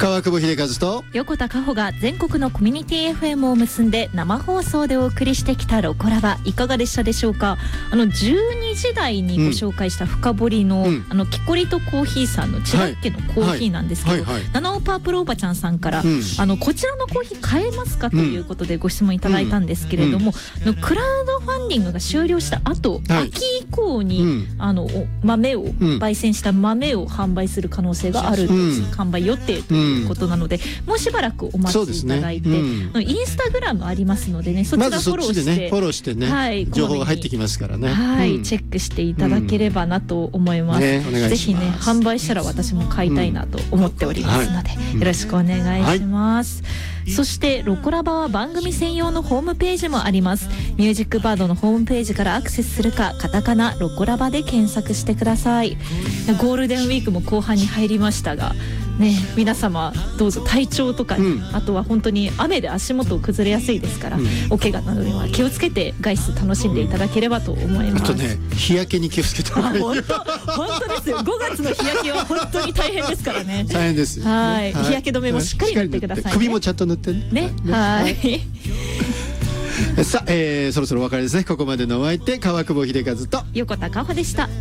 川久保秀和と横田加穂が全国のコミュニティ FM を結んで生放送でお送りしてきたロコラバ、いかがでしたでしょうか。12時台にご紹介した深掘りの、キコリとコーヒーさんの千葉家のコーヒーなんですけど、七尾パープルおばちゃんさんから、こちらのコーヒー買えますかということでご質問いただいたんですけれども、クラウドファンディングが終了した後、秋以降に、豆を焙煎した豆を販売する可能性がある、販売予定ということなので、もうしばらくお待ちいただいて、インスタグラムありますのでね、そちらフォローしてね、情報が入ってきますからね、チェックしていただければなと思います。ぜひね、販売したら私も買いたいなと思っておりますので、よろしくお願いします。そしてロコラバは番組専用のホームページもあります。ミュージックバードのホームページからアクセスするか、カタカナロコラバで検索してください。ゴールデンウィークも後半に入りましたがね、皆様どうぞ体調とか、あとは本当に雨で足元崩れやすいですから、お怪我などには気をつけて外出楽しんでいただければと思います。 あとね、日焼けに気をつけてもらい本当ですよ。5月の日焼けは本当に大変ですからね。 大変ですよ、 日焼け止めもしっかり塗ってくださいね。 首もちゃんと塗ってね。さあ、そろそろお別れですね。ここまでのお相手、川久保秀和と横田加穂でした。